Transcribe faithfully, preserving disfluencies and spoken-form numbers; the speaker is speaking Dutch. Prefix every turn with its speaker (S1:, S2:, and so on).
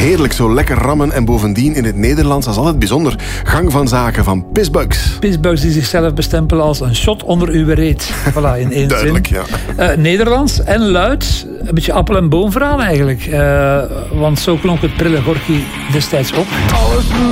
S1: Heerlijk, zo lekker rammen en bovendien in het Nederlands, dat is altijd bijzonder. Gang van zaken van Pisbugs.
S2: Pisbugs die zichzelf bestempelen als een shot onder uw reet. Voilà, in één
S1: Duidelijk,
S2: zin.
S1: ja.
S2: Uh, Nederlands en luid. Een beetje appel- en boomverhaal eigenlijk. Uh, want zo klonk het prille Gorky destijds op.
S3: Alles